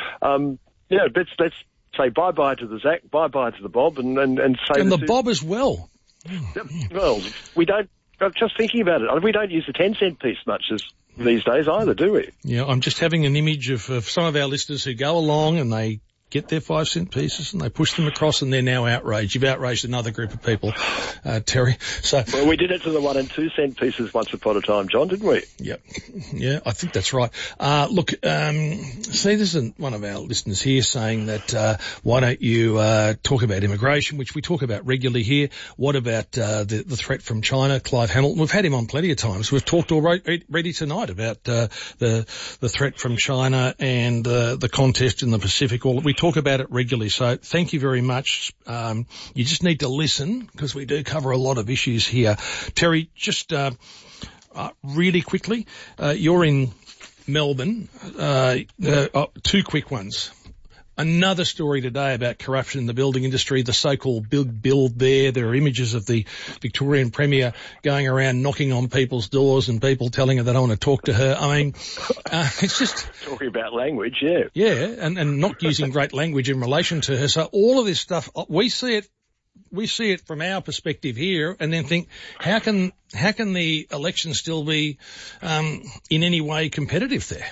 Um, you know, let's, let's say bye-bye to the Zach, bye-bye to the Bob, and, and, and say... And the two, Bob as well. Well, we don't, just thinking about it, we don't use the ten cent piece much as these days either, do we? Yeah, I'm just having an image of, of some of our listeners who go along and they get their five cent pieces and they push them across, and they're now outraged. You've outraged another group of people, uh, Terry. So, well, we did it to the one and two cent pieces once upon a time, John, didn't we? Yep. Yeah, I think that's right. Uh, look, um, see, this is one of our listeners here saying that, uh, why don't you, uh, talk about immigration, which we talk about regularly here. What about, uh, the, the threat from China, Clive Hamilton? We've had him on plenty of times. We've talked already tonight about, uh, the, the threat from China and, uh, the contest in the Pacific. All we talk about it regularly, so thank you very much. Um, you just need to listen, because we do cover a lot of issues here. Terry, just uh, uh, really quickly, uh, you're in Melbourne. Uh, uh, oh, two quick ones. Another story today about corruption in the building industry, the so-called big build there. There are images of the Victorian Premier going around knocking on people's doors and people telling her they don't want to talk to her. I mean, uh, it's just... Talking about language, yeah. Yeah, and, and not using great language in relation to her. So all of this stuff, we see it, we see it from our perspective here, and then think, how can, how can the election still be, um, in any way competitive there?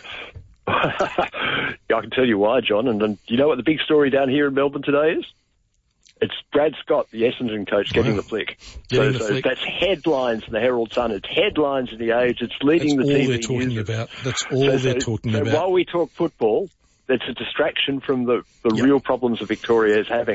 I can tell you why, John, and, and you know what the big story down here in Melbourne today is? It's Brad Scott, the Essendon coach, getting wow. the flick. Getting so the so flick. That's headlines in the Herald Sun. It's headlines in the Age. It's leading that's the T V That's all they're talking news. about. That's all so, they're so, talking so about. While we talk football, it's a distraction from the, the yep. real problems that Victoria is having, and that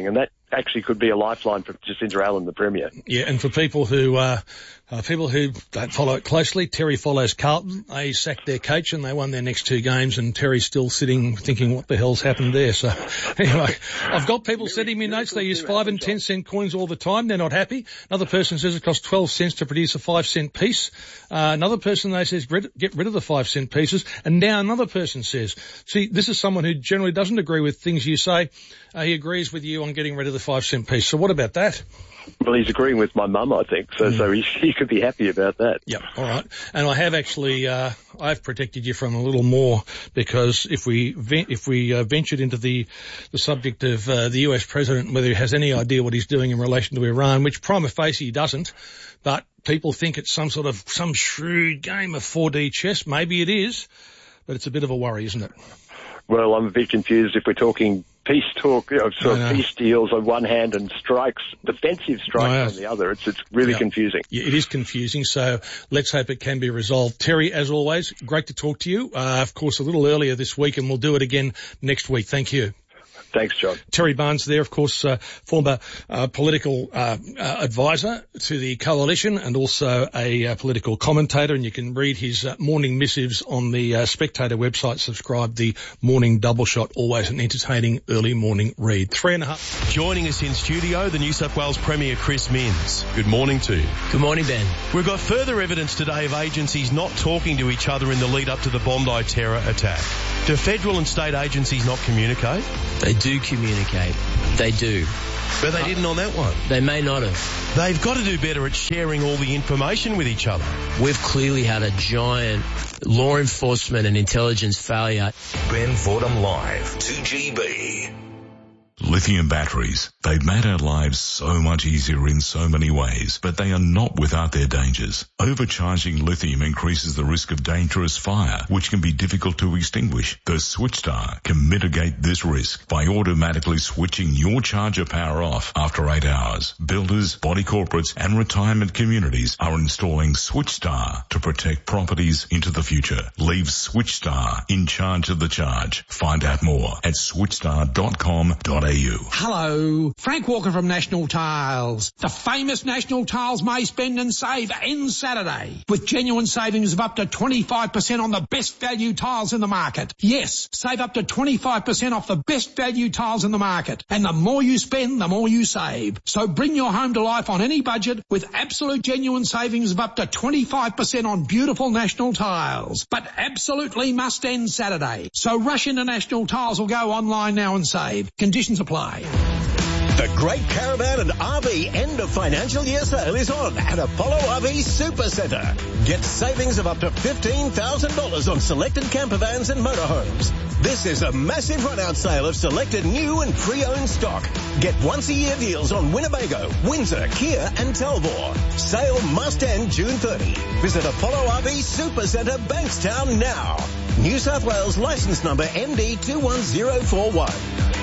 actually could be a lifeline for Jacinda Allen, the Premier. Yeah, and for people who uh, uh, people who don't follow it closely, Terry follows Carlton. They sacked their coach and they won their next two games, and Terry's still sitting thinking, what the hell's happened there? So anyway, I've got people sending me notes. They use five and ten cent coins all the time. They're not happy. Another person says it costs twelve cents to produce a five cent piece. Uh, another person they says get rid of the five cent pieces. And now another person says, see, this is someone who generally doesn't agree with things you say. Uh, he agrees with you on getting rid of the five cent piece. So what about that? Well, he's agreeing with my mum, I think, so mm. so he, he could be happy about that. Yep, all right. And I have actually, uh, I've protected you from a little more, because if we if we uh, ventured into the the subject of uh, the U S president, whether he has any idea what he's doing in relation to Iran, which prima facie he doesn't, but people think it's some sort of some shrewd game of four D chess. Maybe it is, but it's a bit of a worry, isn't it? Well, I'm a bit confused if we're talking peace talk, you know, sort of peace deals on one hand and strikes, defensive strikes no, on the other. It's it's really yeah. confusing. Yeah, it is confusing, so let's hope it can be resolved. Terry, as always, great to talk to you. Uh, of course, a little earlier this week, and we'll do it again next week. Thank you. Thanks, John. Terry Barnes there, of course, uh, former uh, political uh, uh, advisor to the coalition and also a uh, political commentator, and you can read his uh, morning missives on the uh, Spectator website. Subscribe the Morning Double Shot, always an entertaining early morning read. Three and a half. Joining us in studio, the New South Wales Premier Chris Minns. Good morning to you. Good morning, Ben. We've got further evidence today of agencies not talking to each other in the lead up to the Bondi terror attack. Do federal and state agencies not communicate? They do communicate. They do. But they uh, didn't on that one. They may not have. They've got to do better at sharing all the information with each other. We've clearly had a giant law enforcement and intelligence failure. Ben Fordham Live, two G B. Lithium batteries. They've made our lives so much easier in so many ways, but they are not without their dangers. Overcharging lithium increases the risk of dangerous fire, which can be difficult to extinguish. The SwitchStar can mitigate this risk by automatically switching your charger power off after eight hours. Builders, body corporates and retirement communities are installing SwitchStar to protect properties into the future. Leave SwitchStar in charge of the charge. Find out more at switchstar dot com dot a u. Hello, Frank Walker from National Tiles. The famous National Tiles May Spend and Save ends Saturday with genuine savings of up to twenty-five percent on the best value tiles in the market. Yes, save up to twenty-five percent off the best value tiles in the market. And the more you spend, the more you save. So bring your home to life on any budget with absolute genuine savings of up to twenty-five percent on beautiful National Tiles. But absolutely must end Saturday. So rush into National Tiles or go online now and save. Conditions apply. The Great Caravan and R V end of financial year sale is on at Apollo R V Super Centre. Get savings of up to fifteen thousand dollars on selected camper vans and motorhomes. This is a massive run-out sale of selected new and pre-owned stock. Get once-a-year deals on Winnebago, Windsor, Kia and Talbot. Sale must end June thirtieth. Visit Apollo R V Super Centre, Bankstown now. New South Wales licence number M D two one zero four one.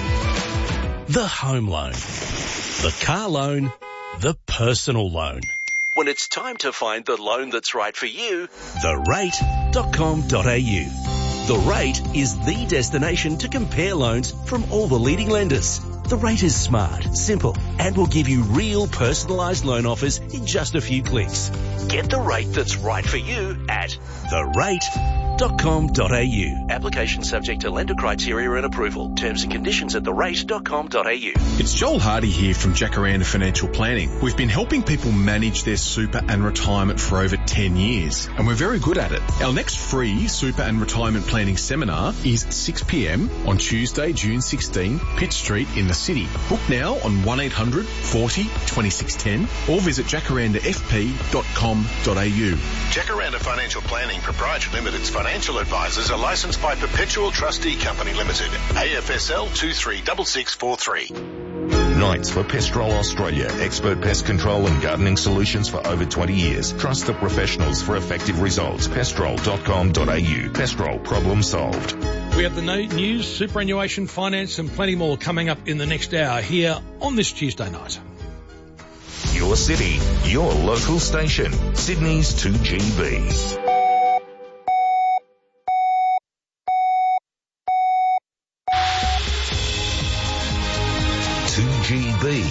The home loan, the car loan, the personal loan. When it's time to find the loan that's right for you, the rate dot com dot a u. The Rate is the destination to compare loans from all the leading lenders. The Rate is smart, simple, and will give you real personalised loan offers in just a few clicks. Get the rate that's right for you at the rate dot com dot a u. Application subject to lender criteria and approval. Terms and conditions at the rate dot com dot a u. It's Joel Hardy here from Jacaranda Financial Planning. We've been helping people manage their super and retirement for over ten years, and we're very good at it. Our next free super and retirement planning seminar is six p m on Tuesday, June sixteenth, Pitt Street in the city. Book now on one eight hundred forty twenty-six ten or visit jacaranda f p dot com dot a u. Jacaranda Financial Planning Proprietary Limited's financial advisors are licensed by Perpetual Trustee Company Limited, A F S L two three six six four three. Knights for Pestrol Australia, expert pest control and gardening solutions for over twenty years. Trust the professionals for effective results. pestrol dot com dot a u. Pestrol, problem solved. We have the news, superannuation, finance and plenty more coming up in the next hour here on this Tuesday night. Your city, your local station, Sydney's two G B. two G B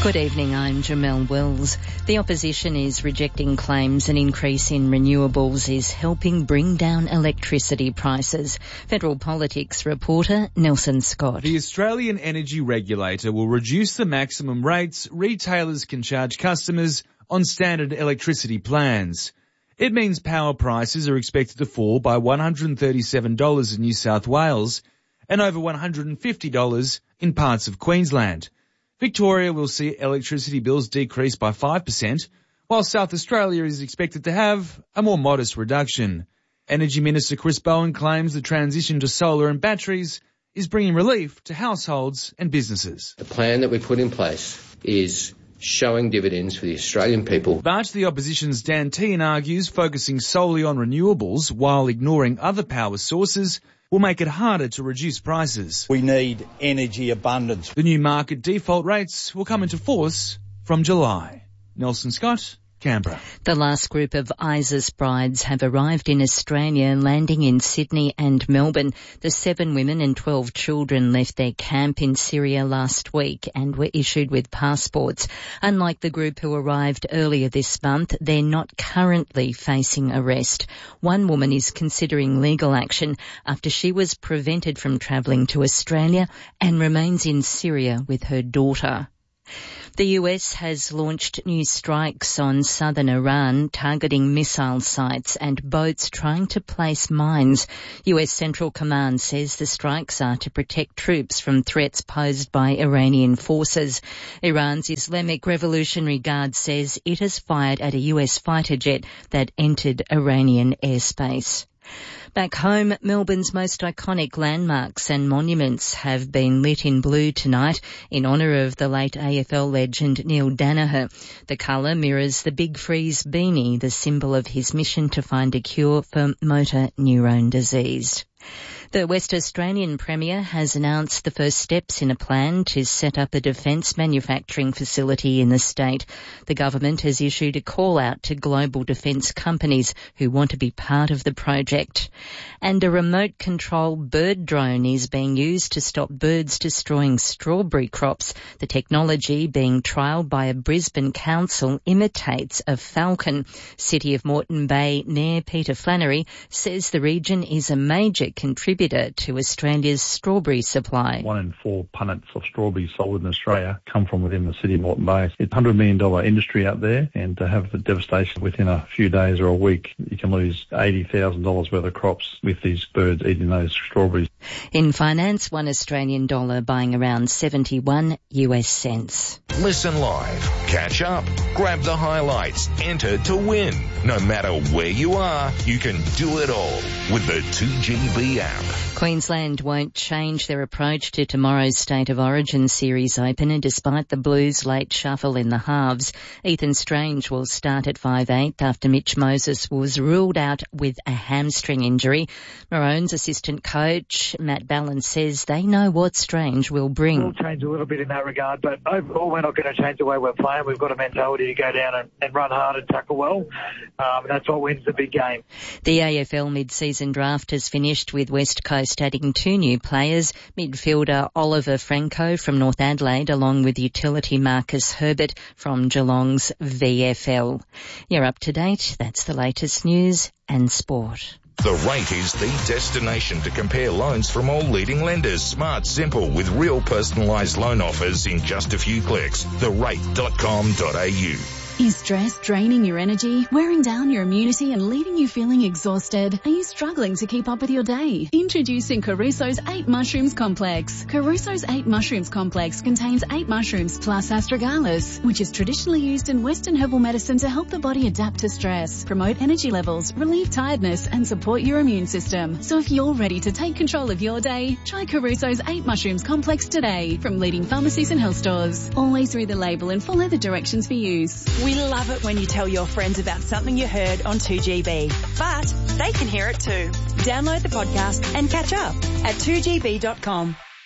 Good evening, I'm Jamelle Wells. The opposition is rejecting claims an increase in renewables is helping bring down electricity prices. Federal Politics reporter Nelson Scott. The Australian Energy Regulator will reduce the maximum rates retailers can charge customers on standard electricity plans. It means power prices are expected to fall by one hundred thirty-seven dollars in New South Wales and over one hundred fifty dollars in parts of Queensland. Victoria will see electricity bills decrease by five percent, while South Australia is expected to have a more modest reduction. Energy Minister Chris Bowen claims the transition to solar and batteries is bringing relief to households and businesses. The plan that we put in place is showing dividends for the Australian people. But the opposition's Dan Tehan argues focusing solely on renewables while ignoring other power sources will make it harder to reduce prices. We need energy abundance. The new market default rates will come into force from July. Nelson Scott, Canberra. The last group of ISIS brides have arrived in Australia, landing in Sydney and Melbourne. The seven women and twelve children left their camp in Syria last week and were issued with passports. Unlike the group who arrived earlier this month, they're not currently facing arrest. One woman is considering legal action after she was prevented from travelling to Australia and remains in Syria with her daughter. The U S has launched new strikes on southern Iran, targeting missile sites and boats trying to place mines. U S Central Command says the strikes are to protect troops from threats posed by Iranian forces. Iran's Islamic Revolutionary Guard says it has fired at a U S fighter jet that entered Iranian airspace. Back home, Melbourne's most iconic landmarks and monuments have been lit in blue tonight in honour of the late A F L legend Neil Daniher. The colour mirrors the Big Freeze beanie, the symbol of his mission to find a cure for motor neurone disease. The West Australian Premier has announced the first steps in a plan to set up a defence manufacturing facility in the state. The government has issued a call out to global defence companies who want to be part of the project. And a remote control bird drone is being used to stop birds destroying strawberry crops. The technology being trialled by a Brisbane council imitates a falcon. City of Moreton Bay Mayor Peter Flannery says the region is a major contributor to Australia's strawberry supply. One in four punnets of strawberries sold in Australia come from within the city of Moreton Bay. It's a one hundred million dollars industry out there, and to have the devastation within a few days or a week, you can lose eighty thousand dollars worth of crops with these birds eating those strawberries. In finance, one Australian dollar buying around seventy-one U S cents. Listen live, catch up, grab the highlights, enter to win. No matter where you are, you can do it all with the two G B app. Queensland won't change their approach to tomorrow's State of Origin series opener despite the Blues' late shuffle in the halves. Ethan Strange will start at five eight after Mitch Moses was ruled out with a hamstring injury. Maroons assistant coach Matt Ballin says they know what Strange will bring. We'll change a little bit in that regard, but overall we're not going to change the way we're playing. We've got a mentality to go down and, and run hard and tackle well. Um, and that's what wins the big game. The A F L mid-season draft has finished with West Coast adding two new players, midfielder Oliver Franco from North Adelaide along with utility Marcus Herbert from Geelong's V F L. You're up to date. That's the latest news and sport. The Rate is the destination to compare loans from all leading lenders. Smart, simple, with real personalised loan offers in just a few clicks. the rate dot com dot a u. Is stress draining your energy, wearing down your immunity and leaving you feeling exhausted? Are you struggling to keep up with your day? Introducing Caruso's eight Mushrooms Complex. Caruso's eight Mushrooms Complex contains eight mushrooms plus astragalus, which is traditionally used in Western herbal medicine to help the body adapt to stress, promote energy levels, relieve tiredness and support your immune system. So if you're ready to take control of your day, try Caruso's eight Mushrooms Complex today from leading pharmacies and health stores. Always read the label and follow the directions for use. We love it when you tell your friends about something you heard on two G B, but they can hear it too. Download the podcast and catch up at two G B dot com.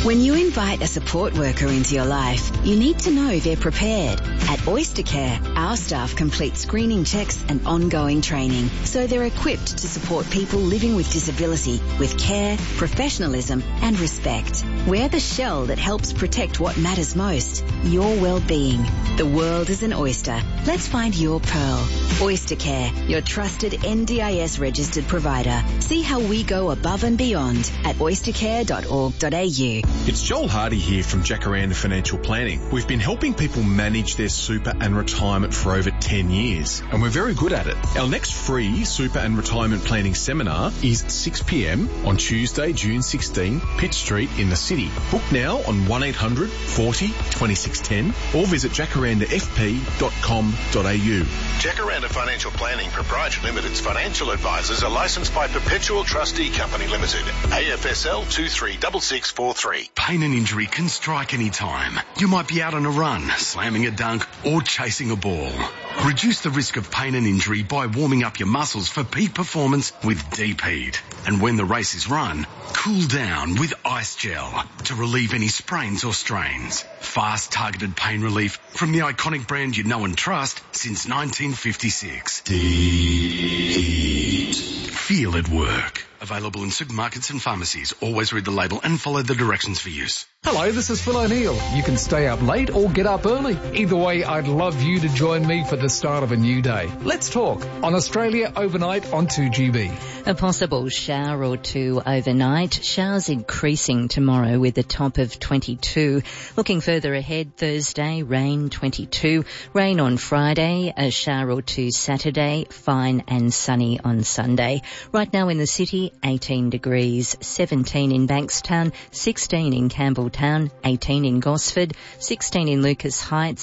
When you invite a support worker into your life, you need to know they're prepared. At Oystercare, our staff complete screening checks and ongoing training, so they're equipped to support people living with disability with care, professionalism and respect. We're the shell that helps protect what matters most, your well-being. The world is an oyster. Let's find your pearl. Oystercare, your trusted N D I S registered provider. See how we go above and beyond at oystercare dot org dot a u. It's Joel Hardy here from Jacaranda Financial Planning. We've been helping people manage their super and retirement for over ten years, and we're very good at it. Our next free super and retirement planning seminar is six p m on Tuesday, June sixteenth, Pitt Street in the city. Book now on one eight hundred forty twenty-six ten or visit jacaranda f p dot com dot a u. Jacaranda Financial Planning Proprietary Limited's financial advisors are licensed by Perpetual Trustee Company Limited, A F S L two three six six four three. Pain and injury can strike any time. You might be out on a run, slamming a dunk, or chasing a ball. Reduce the risk of pain and injury by warming up your muscles for peak performance with Deep Heat. And when the race is run, cool down with Ice Gel to relieve any sprains or strains. Fast, targeted pain relief from the iconic brand you know and trust since nineteen fifty-six. Deep Heat. Feel it work. Available in supermarkets and pharmacies. Always read the label and follow the directions for use. Hello, this is Phil O'Neill. You can stay up late or get up early. Either way, I'd love you to join me for the start of a new day. Let's talk on Australia Overnight on two G B. A possible shower or two overnight. Showers increasing tomorrow with a top of twenty-two. Looking further ahead, Thursday, rain twenty-two. Rain on Friday, a shower or two Saturday, fine and sunny on Sunday. Right now in the city, eighteen degrees, seventeen in Bankstown, sixteen in Campbelltown, eighteen in Gosford, sixteen in Lucas Heights,